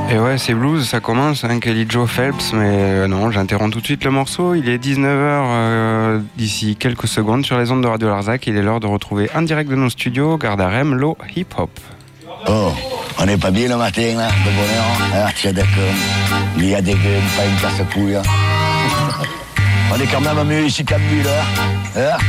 Et ouais, c'est blues, ça commence, hein, Kelly Joe Phelps, mais non, j'interromps tout de suite le morceau. Il est 19h d'ici quelques secondes sur les ondes de Radio Larzac. Il est l'heure de retrouver en direct de nos studios Gardarem, l'eau hip-hop. Oh, on n'est pas bien le matin, là, de bonheur. Ah, tiens, d'accord. Il y a des gueules, pas une casse-couille. On est quand même mieux ici qu'à lui, là.